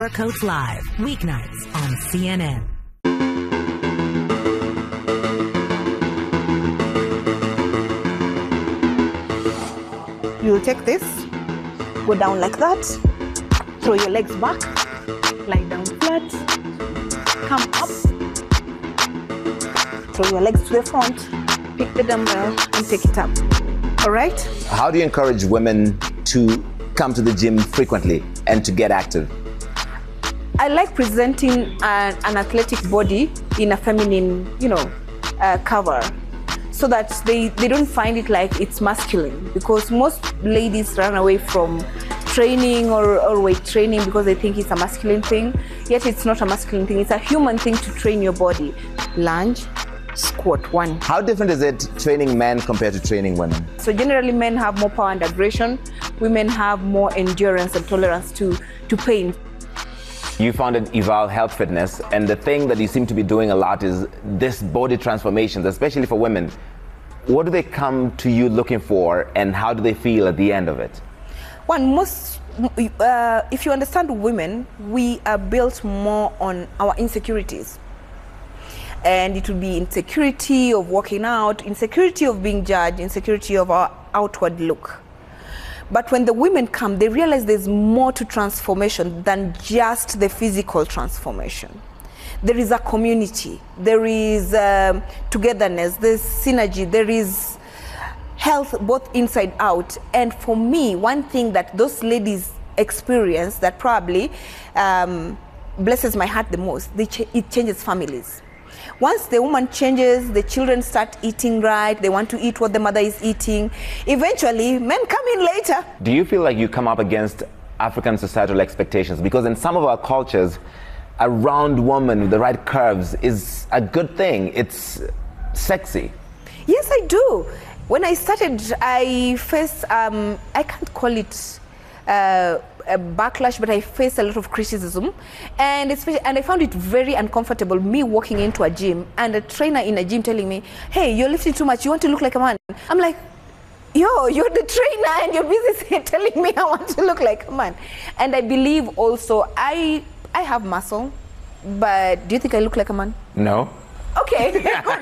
Power Coach Live, weeknights on CNN. You'll take this, go down like that, throw your legs back, lie down flat, come up, throw your legs to the front, pick the dumbbell and take it up. All right? How do you encourage women to come to the gym frequently and to get active? I like presenting an athletic body in a feminine, cover, so that they don't find it like it's masculine, because most ladies run away from training or weight training because they think it's a masculine thing, yet it's not a masculine thing. It's a human thing to train your body. Lunge, squat, 1. How different is it training men compared to training women? So generally men have more power and aggression. Women have more endurance and tolerance to pain. You founded Evolve Health Fitness, and the thing that you seem to be doing a lot is this body transformations, especially for women. What do they come to you looking for, and how do they feel at the end of it? If you understand women, we are built more on our insecurities. And it will be insecurity of working out, insecurity of being judged, insecurity of our outward look. But when the women come, they realize there's more to transformation than just the physical transformation. There is a community, there is togetherness, there's synergy, there is health both inside out. And for me, one thing that those ladies experience that probably blesses my heart the most, it changes families. Once the woman changes, the children start eating right, they want to eat what the mother is eating. Eventually, men come in later. Do you feel like you come up against African societal expectations? Because in some of our cultures, a round woman with the right curves is a good thing. It's sexy. Yes, I do. When I started, I faced, I can't call it a backlash, but I faced a lot of criticism, and I found it very uncomfortable, me walking into a gym and a trainer in a gym telling me, hey, you're lifting too much, you want to look like a man. I'm like, yo, you're the trainer and you're busy telling me I want to look like a man. And I believe also, I have muscle, but do you think I look like a man? No. Okay.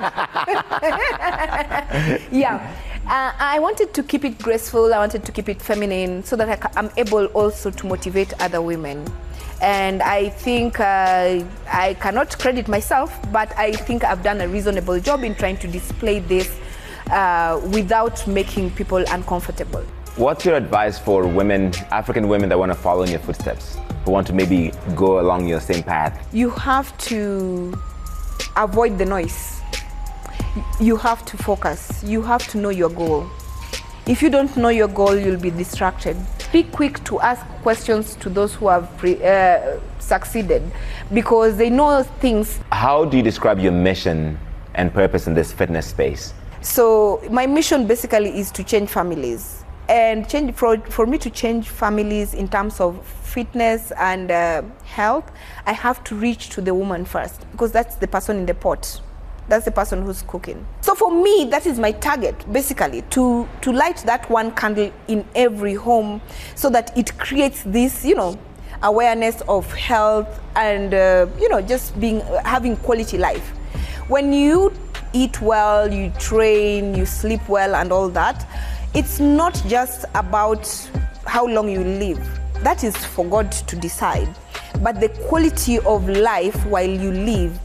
Yeah. I wanted to keep it graceful, I wanted to keep it feminine, so that I'm able also to motivate other women. And I think I cannot credit myself, but I think I've done a reasonable job in trying to display this without making people uncomfortable. What's your advice for women, African women that want to follow in your footsteps, who want to maybe go along your same path? You have to avoid the noise. You have to focus. You have to know your goal. If you don't know your goal, you'll be distracted. Be quick to ask questions to those who have succeeded, because they know things. How do you describe your mission and purpose in this fitness space? So my mission basically is to change families. And for me to change families in terms of fitness and health, I have to reach to the woman first, because that's the person in the pot. That's the person who's cooking. So for me, that is my target, basically, to light that one candle in every home, so that it creates this, awareness of health and, just having quality life. When you eat well, you train, you sleep well and all that, it's not just about how long you live. That is for God to decide. But the quality of life while you live